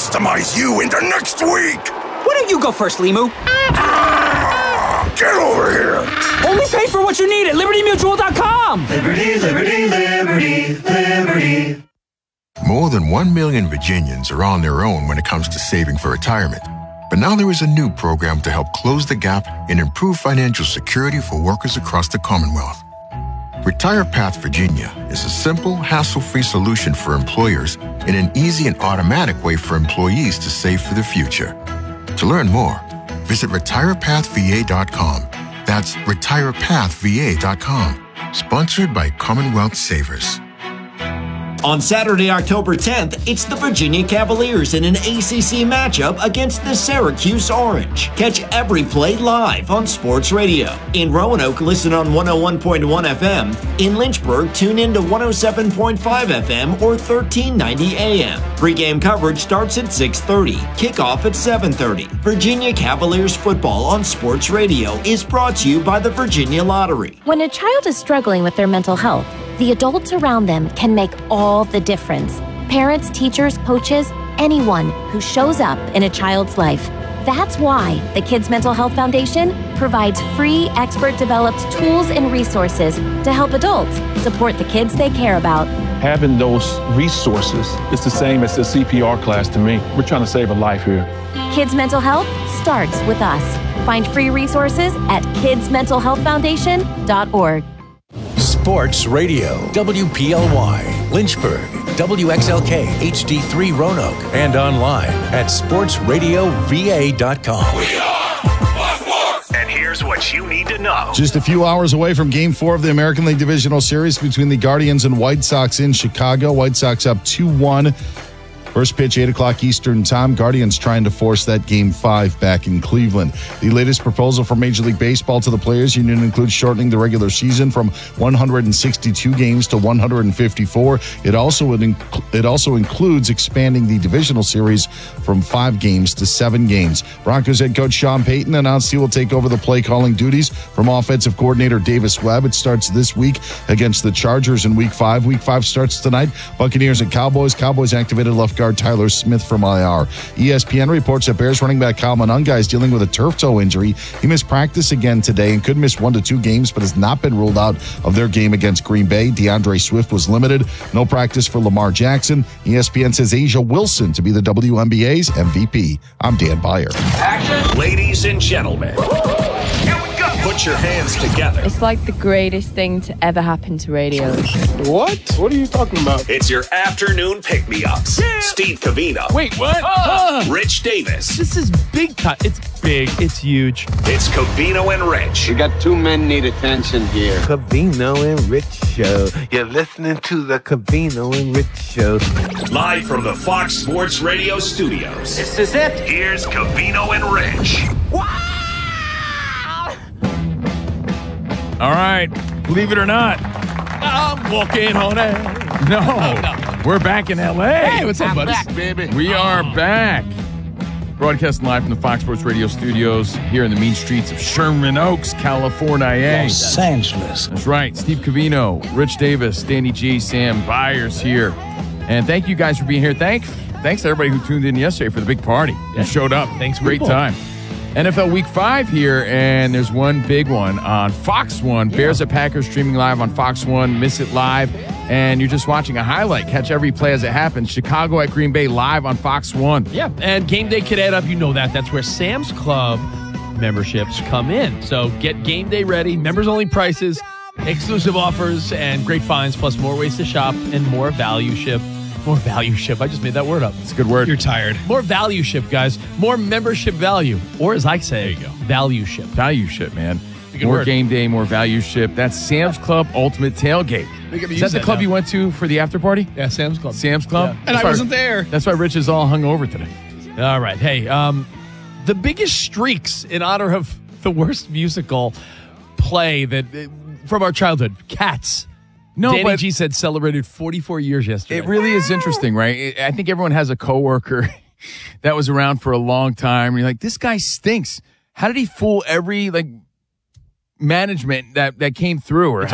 customize you into next week. Why don't you go first, Limu? Get over here. Only pay for what you need at LibertyMutual.com. Liberty, liberty, liberty, liberty. More than 1 million Virginians are on their own when it comes to saving for retirement. But now there is a new program to help close the gap and improve financial security for workers across the Commonwealth. Retire Path Virginia is a simple, hassle-free solution for employers and an easy and automatic way for employees to save for the future. To learn more, visit retirepathva.com. That's retirepathva.com. Sponsored by Commonwealth Savers. On Saturday, October 10th, it's the Virginia Cavaliers in an ACC matchup against the Syracuse Orange. Catch every play live on Sports Radio. In Roanoke, listen on 101.1 FM. In Lynchburg, tune in to 107.5 FM or 1390 AM. Pre-game coverage starts at 6:30. Kickoff at 7:30. Virginia Cavaliers football on Sports Radio is brought to you by the Virginia Lottery. When a child is struggling with their mental health, the adults around them can make all the difference. Parents, teachers, coaches, anyone who shows up in a child's life. That's why the Kids Mental Health Foundation provides free, expert-developed tools and resources to help adults support the kids they care about. Having those resources is the same as the CPR class to me. We're trying to save a life here. Kids Mental Health starts with us. Find free resources at kidsmentalhealthfoundation.org. Sports Radio, WPLY, Lynchburg, WXLK HD3 Roanoke, and online at sportsradiova.com. We are Fox Sports. And here's what you need to know. Just a few hours away from Game 4 of the American League Divisional Series between the Guardians and White Sox in Chicago. White Sox up 2-1. First pitch, 8 o'clock Eastern time. Guardians trying to force that Game 5 back in Cleveland. The latest proposal from Major League Baseball to the Players Union includes shortening the regular season from 162 games to 154. It also includes expanding the divisional series from 5 games to 7 games. Broncos head coach Sean Payton announced he will take over the play calling duties from offensive coordinator Davis Webb. It starts this week against the Chargers in Week 5. Week 5 starts tonight. Buccaneers and Cowboys. Cowboys activated left guard Tyler Smith from IR. ESPN reports that Bears running back Kyle Monunga is dealing with a turf toe injury. He missed practice again today and could miss 1 to 2 games, but has not been ruled out of their game against Green Bay. DeAndre Swift was limited. No practice for Lamar Jackson. ESPN says Asia Wilson to be the WNBA's MVP. I'm Dan Byer. Action. Ladies and gentlemen, here we go. Put your hands together. It's like the greatest thing to ever happen to radio. What? What are you talking about? It's your afternoon pick-me-ups. Yeah. Steve Covino. Wait, what? Rich Davis. This is big time. It's big. It's huge. It's Covino and Rich. We got 2 men need attention here. Covino and Rich Show. You're listening to the Covino and Rich Show. Live from the Fox Sports Radio studios. This is it. Here's Covino and Rich. Wow! All right. Believe it or not, I'm walking on air. No. We're back in L.A. Hey, what's up, buddy? Back, baby. We are back. Broadcasting live from the Fox Sports Radio studios here in the mean streets of Sherman Oaks, California. Los Angeles. That's right. Steve Covino, Rich Davis, Danny G, Sam Byers here. And thank you guys for being here. Thanks to everybody who tuned in yesterday for the big party and showed up. Thanks, Great people. time. NFL Week 5 here, and there's one big one on Fox 1. Yeah. Bears at Packers streaming live on Fox 1. Miss it live, and you're just watching a highlight. Catch every play as it happens. Chicago at Green Bay live on Fox 1. Yeah, and Game Day could add up. You know that. That's where Sam's Club memberships come in. So get Game Day ready. Members-only prices, exclusive offers, and great finds, plus more ways to shop and more value ship. More value ship. I just made that word up. It's a good word. You're tired. More value ship, guys. More membership value. Or as I say, there you go. Value ship. Value ship, man. More word. Game Day, more value ship. That's Sam's Club Ultimate Tailgate. Is that the club you went to for the after party? Yeah, Sam's Club. Sam's Club? Yeah. And I wasn't there. That's why Rich is all hungover today. All right. Hey, the biggest streaks in honor of the worst musical play that from our childhood, Cats. No, Danny G said celebrated 44 years yesterday. It really is interesting, right? I think everyone has a coworker that was around for a long time. And you're like, this guy stinks. How did he fool every management that came through? Or